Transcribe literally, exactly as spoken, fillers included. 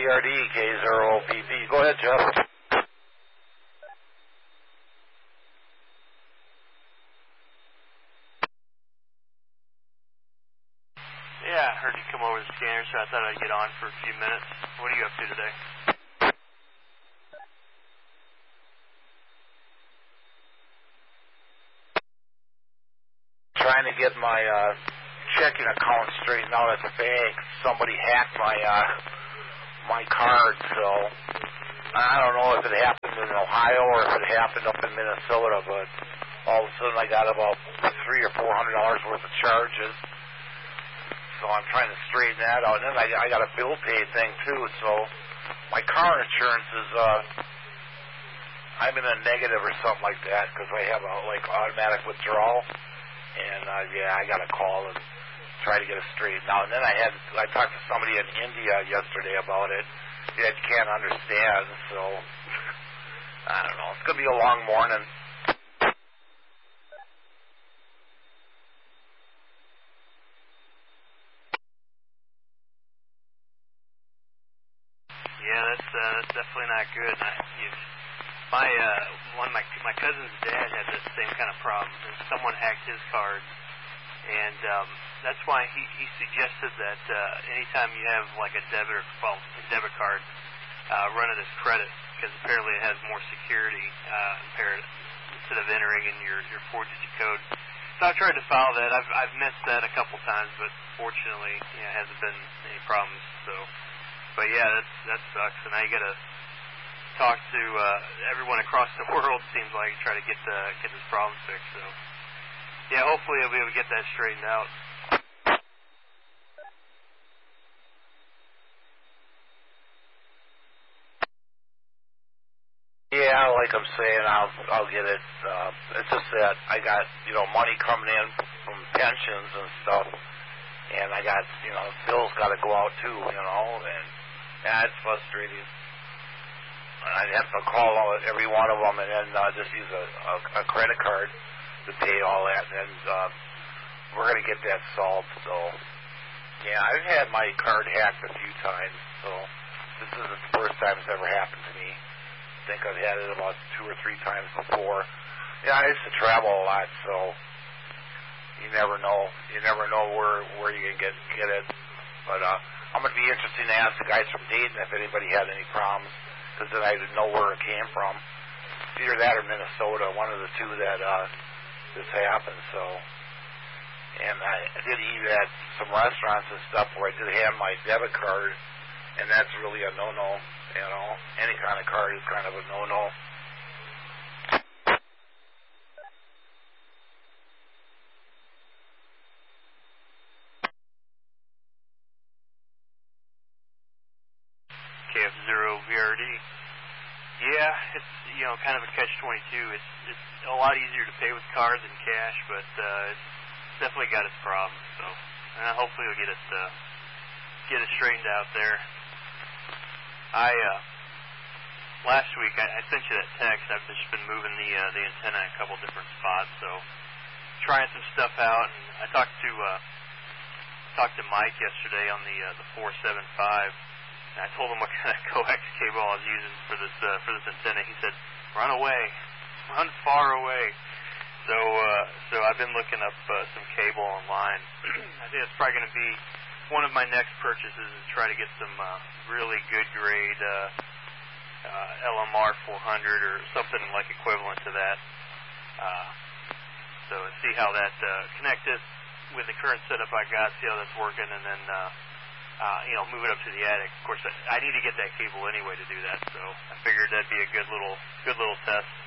R D, K zero P P. Go ahead, Jeff. Yeah, I heard you come over to the scanner, so I thought I'd get on for a few minutes. What are you up to today? Trying to get my uh, checking account straightened out at the bank. Somebody hacked my uh, my card, so I don't know if it happened in Ohio or if it happened up in Minnesota, but all of a sudden I got about three or four hundred dollars worth of charges. So I'm trying to straighten that out. And then I, I got a bill pay thing too. So my car insurance is, uh, I'm in a negative or something like that because I have a like automatic withdrawal. And uh, yeah, I got to call and try to get it straightened out. And then I had, I talked to somebody in India yesterday about it that can't understand. So I don't know. It's gonna be a long morning. Yeah, that's uh, that's definitely not good. I, you, my uh, one of my my cousin's dad had this same kind of problem. And someone hacked his card, and um, that's why he, he suggested that uh, anytime you have like a debit or well, a debit card, uh, run it as credit because apparently it has more security uh, compared instead of entering in your your four-digit code. So I've tried to follow that. I've I've missed that a couple times, but fortunately, you know, it hasn't been any problems. So. But yeah, that's, that sucks, and now you got to talk to uh, everyone across the world. Seems like try to get uh, get this problem fixed. So yeah, hopefully I'll be able to get that straightened out. Yeah, like I'm saying, I'll I'll get it. Uh, it's just that I got you know money coming in from pensions and stuff, and I got you know bills got to go out too, you know, and. Yeah, it's frustrating. I'd have to call all, every one of them and then uh, just use a, a, a credit card to pay all that, and then uh, we're going to get that solved. So, yeah, I've had my card hacked a few times, so this isn't the first time it's ever happened to me. I think I've had it about two or three times before. Yeah, I used to travel a lot, so you never know. You never know where, where you can get, get it. But, uh, I'm going to be interested to ask the guys from Dayton if anybody had any problems, because then I didn't know where it came from. Either that or Minnesota, one of the two that uh, this happened. So, and I did eat at some restaurants and stuff where I did have my debit card, and that's really a no-no. You know, any kind of card is kind of a no-no. K F zero V R D. Yeah, it's you know kind of a catch twenty-two. It's it's a lot easier to pay with cards than cash, but uh, it's definitely got its problems. So uh, hopefully we'll get it uh, get it straightened out there. I uh, last week I, I sent you that text. I've just been moving the uh, the antenna in a couple different spots, so trying some stuff out. And I talked to uh, talked to Mike yesterday on the uh, the four seven five. I told him what kind of coax cable I was using for this uh, for this antenna. He said, "Run away, run far away." So, uh, so I've been looking up uh, some cable online. I think it's probably going to be one of my next purchases is try to get some uh, really good grade uh, uh, L M R four hundred or something like equivalent to that. Uh, so see how that uh, connects it with the current setup I got. See how that's working, and then. Uh, Uh, you know, move it up to the attic. Of course, I, I need to get that cable anyway to do that, so I figured that'd be a good little, good little test.